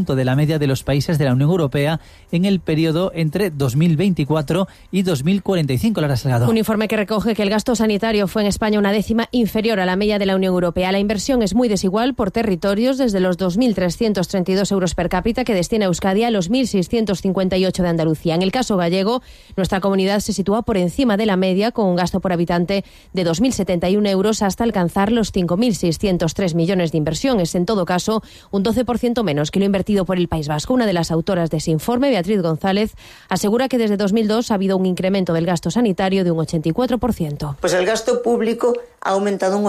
conjunto de la media de los países de la Unión Europea en el periodo entre 2024 y 2045. Lara Salgado. Un informe que recoge que el gasto sanitario fue en España una décima inferior a la media de la Unión Europea. La inversión es muy desigual por territorios, desde los 2.332 euros per cápita que destina Euskadi a los 1.658 de Andalucía. En el caso gallego, nuestra comunidad se sitúa por encima de la media, con un gasto por habitante de 2.071 euros hasta alcanzar los 5.603 millones de inversión. Es, en todo caso, un 12% menos que lo invertido por el País Vasco. Una de las autoras de ese informe, Beatriz González, asegura que desde 2002 ha habido un incremento del gasto sanitario de un 84%. Pues el gasto público ha aumentado un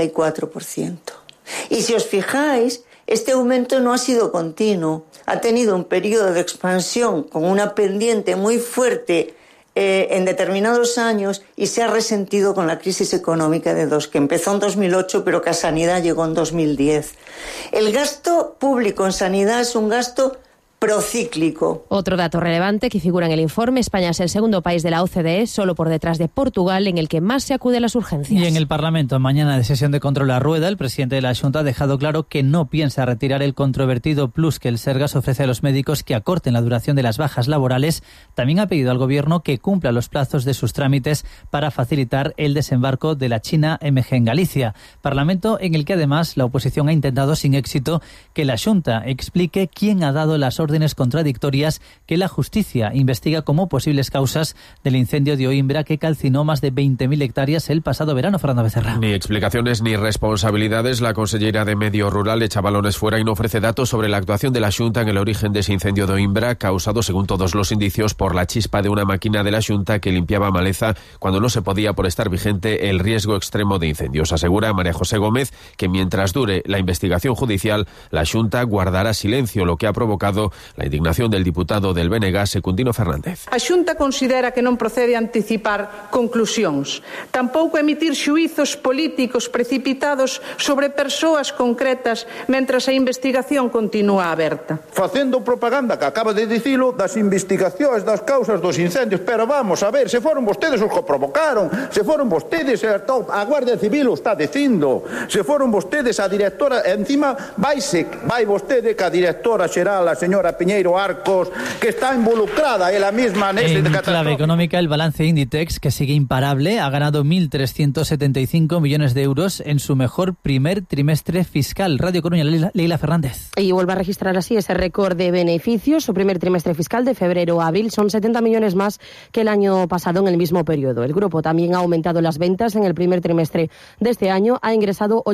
84%. Y si os fijáis, este aumento no ha sido continuo. Ha tenido un periodo de expansión con una pendiente muy fuerte en determinados años y se ha resentido con la crisis económica que empezó en 2008 pero que a sanidad llegó en 2010. El gasto público en sanidad es un gasto procíclico. Otro dato relevante que figura en el informe: España es el segundo país de la OCDE, solo por detrás de Portugal, en el que más se acude a las urgencias. Y en el Parlamento, mañana de sesión de control a rueda, el presidente de la Xunta ha dejado claro que no piensa retirar el controvertido plus que el Sergas ofrece a los médicos que acorten la duración de las bajas laborales. También ha pedido al Gobierno que cumpla los plazos de sus trámites para facilitar el desembarco de la China MG en Galicia. Parlamento en el que además la oposición ha intentado sin éxito que la Xunta explique quién ha dado las órdenes contradictorias que la justicia investiga como posibles causas del incendio de Oimbra que calcinó más de 20.000 hectáreas el pasado verano. Fernando Becerra. Ni explicaciones ni responsabilidades. La consellera de Medio Rural echa balones fuera y no ofrece datos sobre la actuación de la Xunta en el origen de ese incendio de Oimbra, causado, según todos los indicios, por la chispa de una máquina de la Xunta que limpiaba maleza cuando no se podía, por estar vigente, el riesgo extremo de incendios. Asegura María José Gómez que mientras dure la investigación judicial, la Xunta guardará silencio, lo que ha provocado la indignación del diputado del BNG, Secundino Fernández. A Xunta considera que non procede anticipar conclusións, tampouco emitir xuízos políticos precipitados sobre persoas concretas mentras a investigación continúa aberta. Facendo propaganda, que acaba de dicilo, das investigacións das causas dos incendios, pero vamos a ver, se foron vostedes os que provocaron, se foron vostedes, a Guardia Civil o está dicindo, se foron vostedes a directora, encima vai vostede que a directora xeral, a señora Piñeiro Arcos, que está involucrada ella misma en ese catástrofe. En clave económica, el balance Inditex, que sigue imparable, ha ganado 1.375 millones de euros en su mejor primer trimestre fiscal. Radio Coruña, Leila Fernández. Y vuelve a registrar así ese récord de beneficios. Su primer trimestre fiscal de febrero a abril son 70 millones más que el año pasado en el mismo periodo. El grupo también ha aumentado las ventas en el primer trimestre de este año. Ha ingresado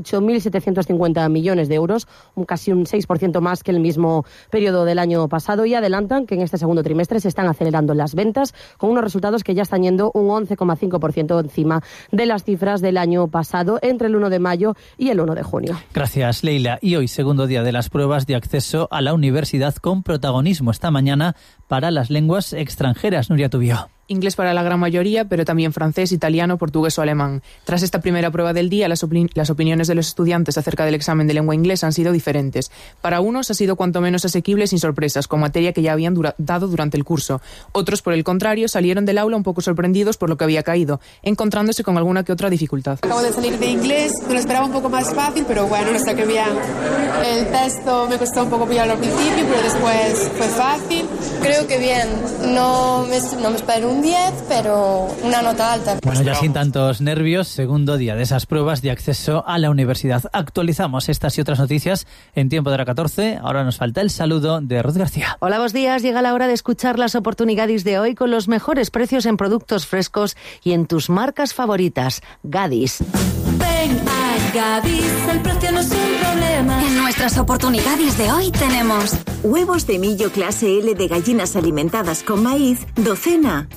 8.750 millones de euros, casi un 6% más que el mismo periodo del año pasado, y adelantan que en este segundo trimestre se están acelerando las ventas con unos resultados que ya están yendo un 11,5% encima de las cifras del año pasado entre el 1 de mayo y el 1 de junio. Gracias, Leila. Y hoy, segundo día de las pruebas de acceso a la universidad con protagonismo esta mañana para las lenguas extranjeras. Nuria Tubio. Inglés para la gran mayoría, pero también francés, italiano, portugués o alemán. Tras esta primera prueba del día, las opiniones de los estudiantes acerca del examen de lengua inglesa han sido diferentes. Para unos ha sido cuanto menos asequible sin sorpresas, con materia que ya habían dado durante el curso. Otros, por el contrario, salieron del aula un poco sorprendidos por lo que había caído, encontrándose con alguna que otra dificultad. Acabo de salir de inglés, me lo esperaba un poco más fácil, pero bueno, no sé qué bien. El texto me costó un poco pillarlo al principio, pero después fue fácil. Creo que bien, no me espero un 10, pero una nota alta. Bueno, ya sin tantos nervios, segundo día de esas pruebas de acceso a la universidad. Actualizamos estas y otras noticias en tiempo de hora 14. Ahora nos falta el saludo de Ruth García. Hola, buenos días. Llega la hora de escuchar las oportunidades de hoy con los mejores precios en productos frescos y en tus marcas favoritas. Gadis. Ven a Gadis, el precio no es un problema. En nuestras oportunidades de hoy tenemos huevos de millo clase L de gallinas alimentadas con maíz, docena,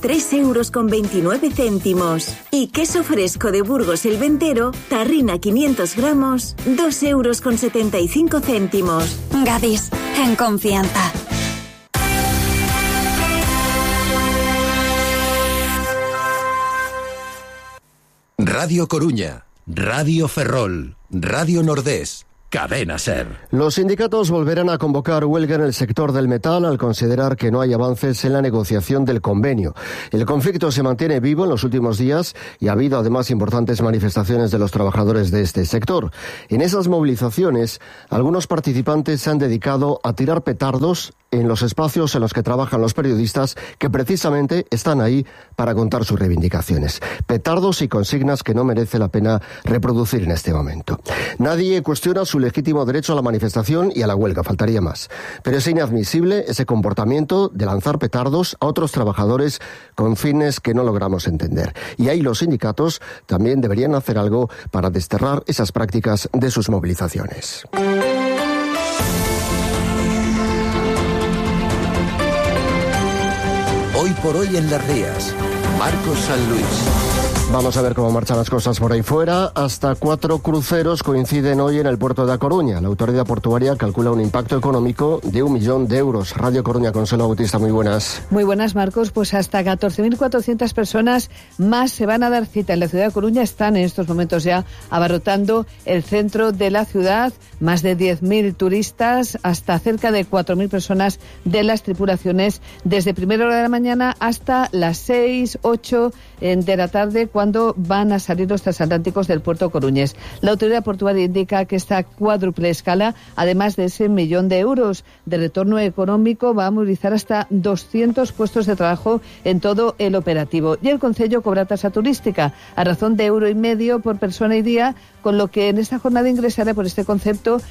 3,29 €. Y queso fresco de Burgos el Ventero, tarrina 500 gramos, 2,75 €. Gadis, en confianza. Radio Coruña, Radio Ferrol, Radio Nordés, Cadena SER. Los sindicatos volverán a convocar huelga en el sector del metal al considerar que no hay avances en la negociación del convenio. El conflicto se mantiene vivo en los últimos días y ha habido además importantes manifestaciones de los trabajadores de este sector. En esas movilizaciones, algunos participantes se han dedicado a tirar petardos en los espacios en los que trabajan los periodistas que precisamente están ahí para contar sus reivindicaciones. Petardos y consignas que no merece la pena reproducir en este momento. Nadie cuestiona su legítimo derecho a la manifestación y a la huelga, faltaría más. Pero es inadmisible ese comportamiento de lanzar petardos a otros trabajadores con fines que no logramos entender. Y ahí los sindicatos también deberían hacer algo para desterrar esas prácticas de sus movilizaciones. Hoy por hoy en Las Rías, Marcos San Luis. Vamos a ver cómo marchan las cosas por ahí fuera. Hasta 4 cruceros coinciden hoy en el puerto de A Coruña. La autoridad portuaria calcula un impacto económico de 1 millón de euros. Radio Coruña, Consuelo Bautista, muy buenas. Muy buenas, Marcos. Pues hasta 14.400 personas más se van a dar cita en la ciudad de Coruña. Están en estos momentos ya abarrotando el centro de la ciudad. Más de 10.000 turistas, hasta cerca de 4.000 personas de las tripulaciones, desde primera hora de la mañana hasta las 6, 8 de la tarde, cuando van a salir los transatlánticos del puerto coruñés. La autoridad portuaria indica que esta cuádruple escala, además de ese 1 millón de euros de retorno económico, va a movilizar hasta 200 puestos de trabajo en todo el operativo. Y el concello cobra tasa turística a razón de €1,50 por persona y día, con lo que en esta jornada ingresará por este concepto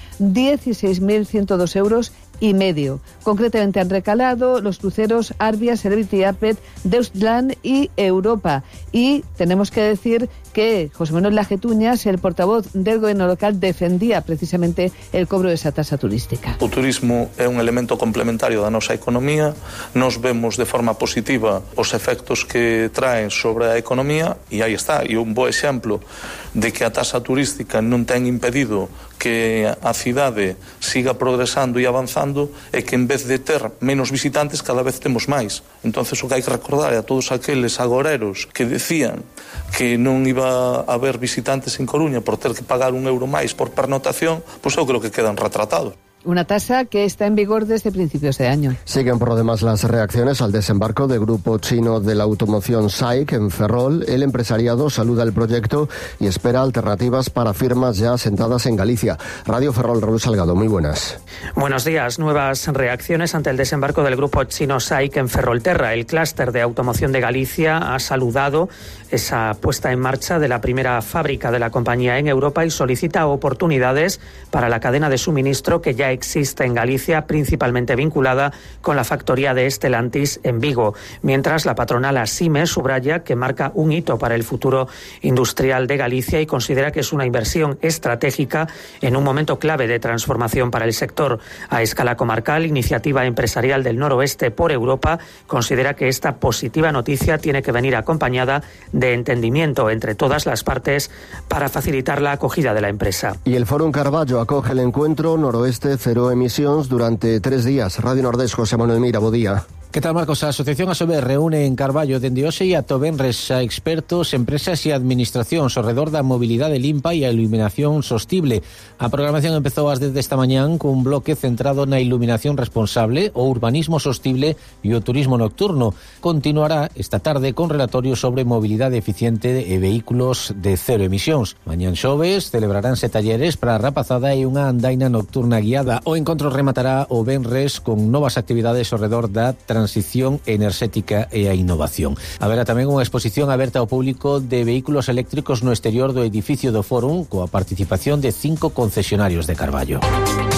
16.102,5 euros. Concretamente han recalado los cruceros Arbia, Celebrity Apet, Deutschland y Europa. Y tenemos que decir que José Manuel Lajetuñas, el portavoz del gobierno local, defendía precisamente el cobro de esa tasa turística. O turismo é un elemento complementario da nosa economía. Nos vemos de forma positiva os efectos que traen sobre a economía e aí está. E un bo exemplo de que a tasa turística non ten impedido que a cidade siga progresando e avanzando é que en vez de ter menos visitantes cada vez temos máis. Entonces o que hai que recordar é a todos aqueles agoreros que decían que non iba a haber visitantes en Coruña por ter que pagar €1 máis por pernotación, pois eu creo que quedan retratados. Una tasa que está en vigor desde principios de año. Siguen por lo demás las reacciones al desembarco del grupo chino de la automoción SAIC en Ferrol. El empresariado saluda el proyecto y espera alternativas para firmas ya asentadas en Galicia. Radio Ferrol, Raúl Salgado, muy buenas. Buenos días. Nuevas reacciones ante el desembarco del grupo chino SAIC en Ferrolterra. El clúster de automoción de Galicia ha saludado esa puesta en marcha de la primera fábrica de la compañía en Europa y solicita oportunidades para la cadena de suministro que ya existe en Galicia, principalmente vinculada con la factoría de Stellantis en Vigo. Mientras, la patronal Asime subraya que marca un hito para el futuro industrial de Galicia y considera que es una inversión estratégica en un momento clave de transformación para el sector. A escala comarcal, Iniciativa Empresarial del Noroeste por Europa considera que esta positiva noticia tiene que venir acompañada de entendimiento entre todas las partes para facilitar la acogida de la empresa. Y el Fórum Carballo acoge el encuentro Noroeste Cero Emisións durante 3 días. Radio Nordés, José Manuel Mira, bo día. Que tal, Marcos? A Asociación ASOBE reúne en Carballo dende hoxe e ata o venres a expertos, empresas e administracións ao redor da mobilidade limpa e a iluminación sostible. A programación empezou ás 10 desta mañán cun bloque centrado na iluminación responsable, o urbanismo sostible e o turismo nocturno. Continuará esta tarde con relatorios sobre mobilidade eficiente e vehículos de cero emisións. Mañán xoves celebraránse talleres para a rapazada e unha andaina nocturna guiada. O encontro rematará o venres con novas actividades ao redor da transición enerxética e a innovación. Haberá tamén unha exposición aberta ao público de vehículos eléctricos no exterior do edificio do Fórum, coa participación de 5 concesionarios de Carballo.